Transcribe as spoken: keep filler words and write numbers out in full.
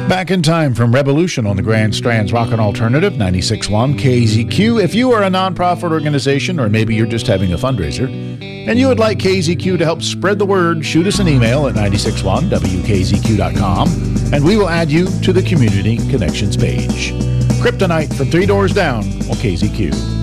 Back in time from Revolution on the Grand Strand's Rockin' Alternative, ninety-six point one K Z Q. If you are a nonprofit organization, or maybe you're just having a fundraiser, and you would like K Z Q to help spread the word, shoot us an email at ninety-six point one W K Z Q dot com, and we will add you to the Community Connections page. Kryptonite from Three Doors Down on K Z Q.